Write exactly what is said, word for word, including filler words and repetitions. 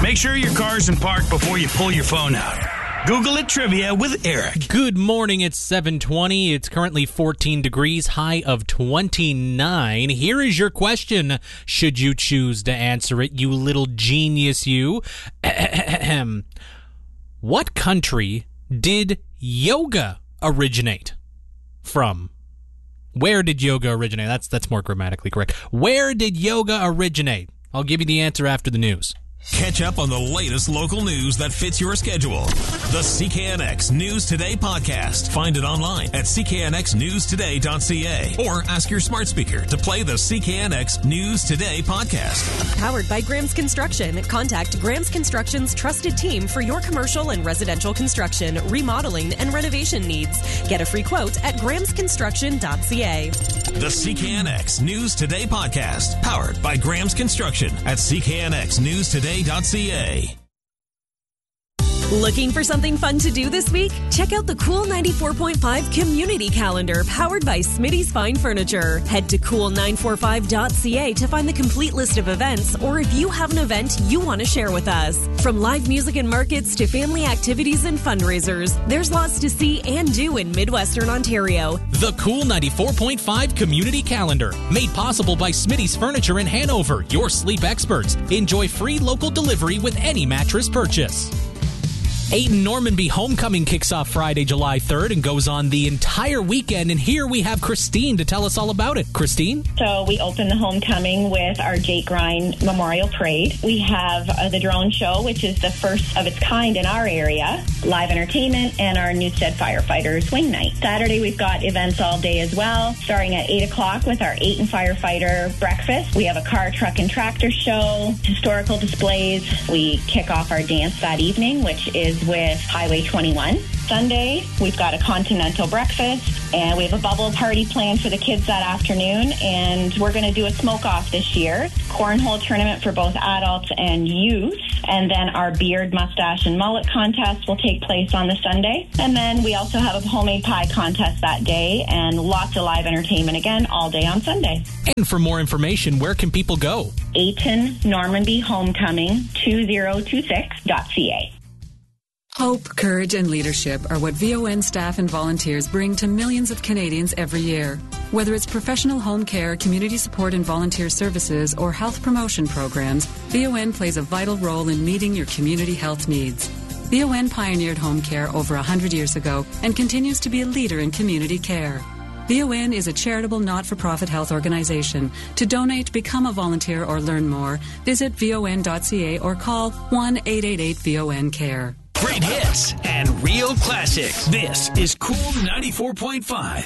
Make sure your car's in park before you pull your phone out. Google it trivia with Eric. Good morning. It's seven twenty. It's currently fourteen degrees, high of twenty-nine. Here is your question, should you choose to answer it, you little genius, you. What country did yoga originate from? Where did yoga originate? That's that's more grammatically correct. Where did yoga originate? I'll give you the answer after the news. Catch up on the latest local news that fits your schedule. The C K N X News Today podcast. Find it online at c k n x news today dot c a or ask your smart speaker to play the C K N X News Today podcast. Powered by Graham's Construction. Contact Graham's Construction's trusted team for your commercial and residential construction, remodeling, and renovation needs. Get a free quote at grahams construction dot c a. The C K N X News Today podcast. Powered by Graham's Construction at c k n x news today dot c a. Looking for something fun to do this week? Check out the Cool ninety-four point five Community Calendar powered by Smitty's Fine Furniture. Head to cool nine forty-five dot c a to find the complete list of events, or if you have an event you want to share with us. From live music and markets to family activities and fundraisers, there's lots to see and do in Midwestern Ontario. The Cool ninety-four point five Community Calendar, made possible by Smitty's Furniture in Hanover, your sleep experts. Enjoy free local delivery with any mattress purchase. Ayton Normanby Homecoming kicks off Friday, July third and goes on the entire weekend. And here we have Christine to tell us all about it. Christine? So we open the homecoming with our Jake Grind Memorial Parade. We have uh, the drone show, which is the first of its kind in our area, live entertainment, and our Newstead Firefighters Swing Night. Saturday, we've got events all day as well, starting at eight o'clock with our Ayton Firefighter Breakfast. We have a car, truck, and tractor show, historical displays. We kick off our dance that evening, which is with Highway twenty-one. Sunday, we've got a continental breakfast, and we have a bubble party planned for the kids that afternoon, and we're going to do a smoke-off this year. Cornhole tournament for both adults and youth, and then our beard, mustache, and mullet contest will take place on the Sunday. And then we also have a homemade pie contest that day, and lots of live entertainment again all day on Sunday. And for more information, where can people go? Ayton Normanby Homecoming two thousand twenty-six dot c a. Hope, courage, and leadership are what V O N staff and volunteers bring to millions of Canadians every year. Whether it's professional home care, community support and volunteer services, or health promotion programs, V O N plays a vital role in meeting your community health needs. V O N pioneered home care over one hundred years ago and continues to be a leader in community care. V O N is a charitable not-for-profit health organization. To donate, become a volunteer, or learn more, visit v o n dot c a or call one eight eight eight V O N care. Great hits and real classics. This is Cool ninety-four point five.